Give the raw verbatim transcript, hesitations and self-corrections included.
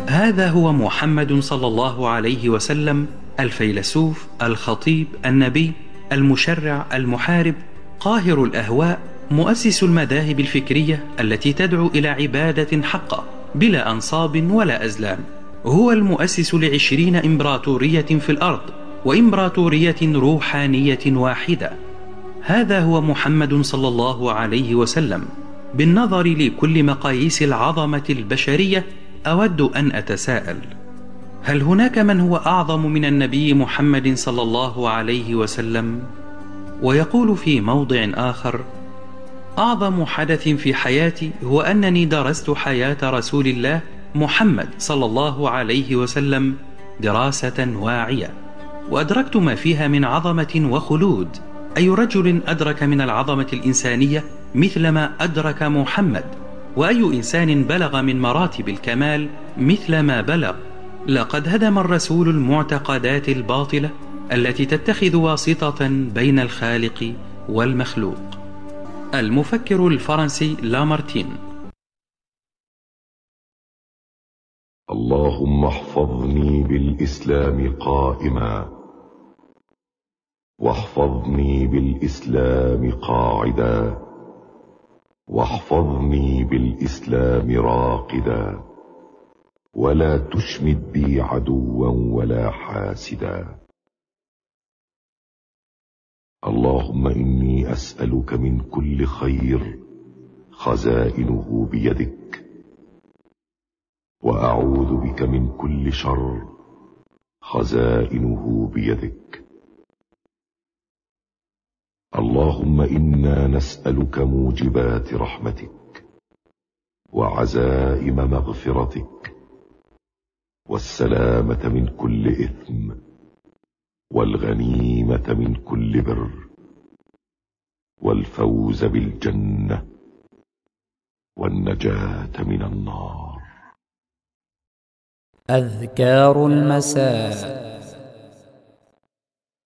هذا هو محمد صلى الله عليه وسلم، الفيلسوف، الخطيب، النبي، المشرع، المحارب، قاهر الأهواء، مؤسس المذاهب الفكرية التي تدعو إلى عبادة حقة بلا أنصاب ولا أزلام. هو المؤسس لعشرين إمبراطورية في الأرض، وإمبراطورية روحانية واحدة. هذا هو محمد صلى الله عليه وسلم. بالنظر لكل مقاييس العظمة البشرية، أود أن أتساءل: هل هناك من هو أعظم من النبي محمد صلى الله عليه وسلم؟ ويقول في موضع آخر: أعظم حدث في حياتي هو أنني درست حياة رسول الله محمد صلى الله عليه وسلم دراسة واعية، وأدركت ما فيها من عظمة وخلود. أي رجل أدرك من العظمة الإنسانية مثل ما أدرك محمد؟ وأي إنسان بلغ من مراتب الكمال مثل ما بلغ؟ لقد هدم الرسول المعتقدات الباطلة التي تتخذ واسطة بين الخالق والمخلوق. المفكر الفرنسي لامارتين. اللهم احفظني بالإسلام قائما، واحفظني بالإسلام قاعدا، واحفظني بالإسلام راقدا، ولا تشمت بي عدوا ولا حاسدا. اللهم إني أسألك من كل خير خزائنه بيدك، وأعوذ بك من كل شر خزائنه بيدك. اللهم إنا نسألك موجبات رحمتك، وعزائم مغفرتك، والسلامة من كل إثم، والغنيمة من كل بر، والفوز بالجنة، والنجاة من النار. أذكار المساء.